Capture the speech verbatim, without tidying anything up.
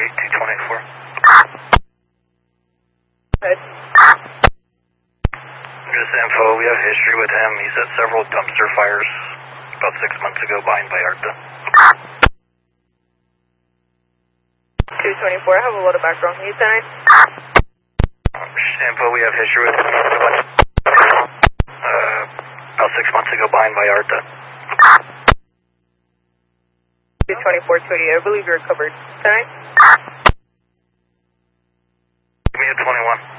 eight two twenty-four. Good. Just info, we have history with him. He's had several dumpster fires about six months ago behind Vallarta. two twenty-four, I have a lot of background. Can you send it? Info, we have history with him. He's had a bunch uh, about six months ago behind Vallarta. two twenty-four, twenty, I believe you're covered. Send it? Give me a twenty-one.